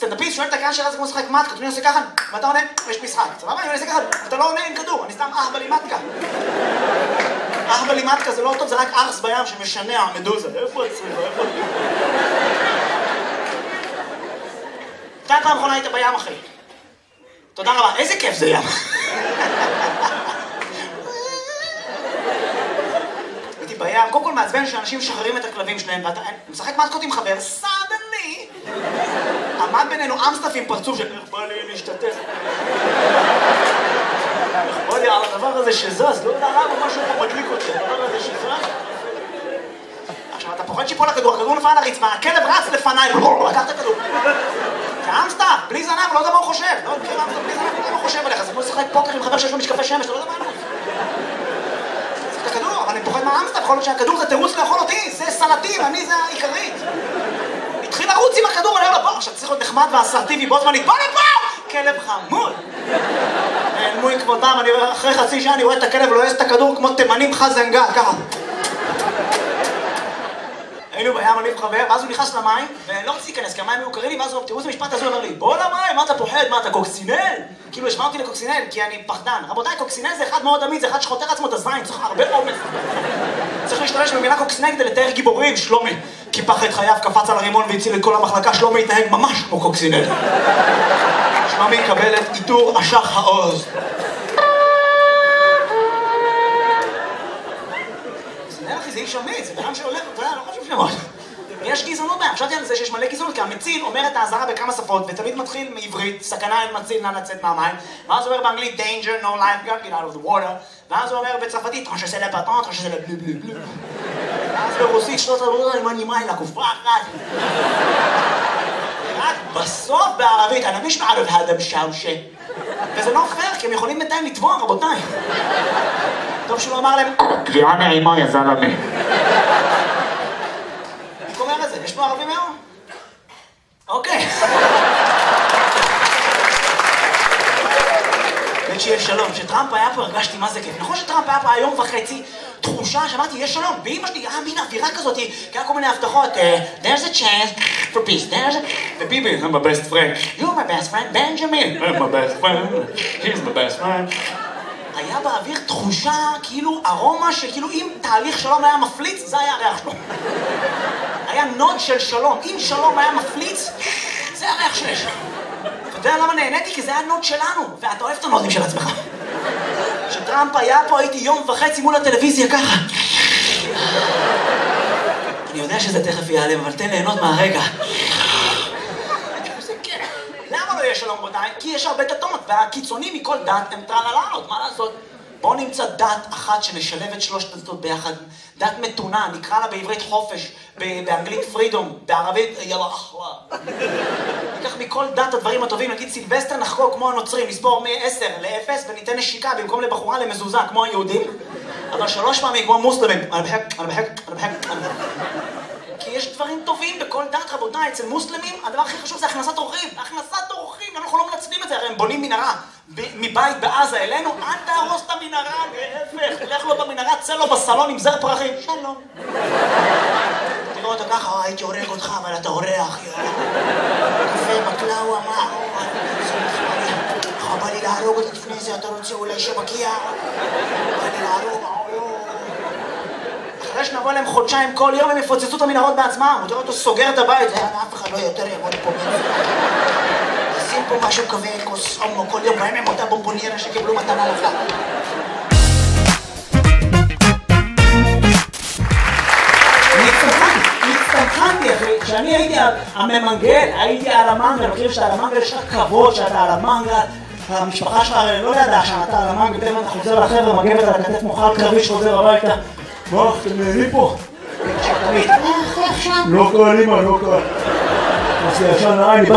סטנדאפיסט שואל את הקהל שאלה זה כמו לשחק מתקה, אני עושה ככה, ואתה עונה, יש משחק. סבבה? אני עושה ככה, אתה לא עונה עם כדור, אני סתם אהבלי מתקה. אהבלי מתקה זה לא טוב, זה רק ארס בים שמשנע מדוזה. איפה הצריבה? איפה? מתי הפעם האחרונה היית בים, אחי? תודה רבה, איזה כיף זה ים. הייתי בים, קודם כל מעצבן שאנשים משחררים את הכלבים שלהם, ואתה משחק מתקות עם חבר, סדני. עמד בינינו אמסטף עם פרצוף של איך בא לי להשתתף. איך בא לי על הדבר הזה שזז, לא יודע למה משהו פה מדליק אותי, הדבר הזה שזז. עכשיו אתה פוחד שיפול הכדור, הכדור נפל על הרצפה, הכלב רץ לפניי, לקח את הכדור. זה אמסטף, בלי זנב, לא יודע מה הוא חושב. לא מכיר אמסטף, בלי זנב, לא יודע מה הוא חושב עליך. זה כמו לשחק פוקר עם חבר שיש לו משקפי שמש, אתה לא יודע מה הוא. זה הכדור, אבל אני פוחד מהאמסטף, יכול להיות שהכדור זה תירוץ לאכול אותי, זה סלטים, אני זה העיקרית. התחיל לרוץ עם הכדור, אני אומר לו, בוא, עכשיו צריך להיות נחמד ואסרטיבי, בו זמנית, בוא לפה! כלב חמוד! נעלמו עם כבודם, אחרי חצי שעה אני רואה את הכלב לועס את הכדור כמו תימנים חזנגה, ככה. היינו בים, אני וחבר, ואז הוא נכנס למים, ולא רציתי להיכנס, כי המים היו קרים לי, ואז הוא, תראו איזה משפט הזה, הוא אומר לי, בוא למים, מה אתה פוחד? מה אתה קוקסינל? כאילו השווה אותי לקוקסינל, כי אני פחדן. רבותיי, קוקסינל זה אחד מאוד עמיד, זה אחד שחותר עצמו את הזין, צריך הרבה אומץ. צריך להשתמש במילה קוקסינל כדי לתאר גיבורים, שלומי. קיפח את חייו, קפץ על הרימון והציל את כל המחלקה, שלומי התנהג ממש כמו קוקסינל. שלומי יקבל את עיטור אשח העוז. קוקסינל אחי, זה איש אמיץ, זה בן שהולך, אתה יודע, לא חשוב שמות. יש גזענות בהם, חשבתי על זה שיש מלא גזענות, כי המציל אומר את האזהרה בכמה שפות, ותמיד מתחיל מעברית, סכנה אין מציל, נא לצאת מהמים, ואז הוא אומר באנגלית, danger, no life, get out of the water, ואז הוא אומר בצרפתית, tranche c'est la patente, tranche c'est la bleu bleu bleu. ואז ברוסית, שלוש רבות, אני מנימה אלה, כופרה אחת. רק בסוף בערבית, אני מיש מערב האדם שאושה. וזה לא פייר, כי הם יכולים בינתיים לתבוע, רבותיי. טוב שהוא אמר להם, קביעה נעימה, יא זלמה. איך אומר את זה? יש פה ערבים היום? אוקיי. באמת שיהיה שלום. כשטראמפ היה פה הרגשתי מה זה כיף. נכון שטראמפ היה פה היום וחצי, תחושה שאמרתי, יש שלום. ואמא שלי, מין אווירה כזאת, כי היה כל מיני הבטחות, there's a chance for peace, there's a... וביבי, I'm my best friend. You're my best friend, Benjamin. I'm my best friend. He's my best friend. היה באוויר תחושה, כאילו ארומה, שכאילו אם תהליך שלום היה מפליץ, זה היה הריח שלו. היה נוד של שלום. אם שלום היה מפליץ, זה הריח שיש. אתה יודע למה נהניתי? כי זה היה נוד שלנו, ואתה אוהב את הנודים של עצמך. כשטראמפ היה פה, הייתי יום וחצי מול הטלוויזיה ככה. אני יודע שזה תכף ייעלם, אבל תן ליהנות מהרגע. למה לא יש שלום בוודאי? כי יש הרבה דתות, והקיצונים מכל דת הם טרללות, מה לעשות? בואו נמצא דת אחת שנשלב את שלושת הדתות ביחד. דת מתונה, נקרא לה בעברית חופש, באנגלית פרידום, בערבית יאללה אחווה. ניקח מכל דת הדברים הטובים, נגיד סילבסטר נחגוג כמו הנוצרים, נספור מ-10 ל-0 וניתן נשיקה במקום לבחורה למזוזה כמו היהודים, אבל 3 פעמים כמו מוסלמים. כי יש דברים טובים בכל דת, רבותיי. אצל מוסלמים הדבר הכי חשוב זה הכנסת אורחים. הכנסת אורחים, אנחנו לא מנצלים את זה, הרי הם בונים מנהרה מבית בעזה אלינו, אל תהרוס את המנהרה, להפך, לך לו במנהרה, צא לו בסלון עם זר פרחים, שלום. תראו אותו ככה, הייתי הורג אותך, אבל אתה אורח, קפה בקלאווה, מה? בא לי להרוג אותך לפני זה, אתה רוצה אולי שבקיע? בא לי להרוג, אחרי שנבוא להם חודשיים כל יום הם יפוצצו את המנהרות בעצמם. הוא תראה אותו סוגר את הבית, אף אחד לא יותר יעמוד פה. שים פה משהו כזה, כוס אומו כל יום, בהם עם אותה בומבוניירה שקיבלו מתנה לחג. הצטמחנתי אחי, כשאני הייתי הממנגל, הייתי על המנגל, מכיר שאתה על המנגל, יש לך כבוד שאתה על המנגל, המשפחה שלך לא ידעה שאתה על המנגל, פתאום אתה חוזר לחבר'ה, מגבת על הכתף מוחל קרבי שחוזר הביתה. בוא, אתם נהנים פה? לא קל, אמא, לא קל. אז זה ישר נראה,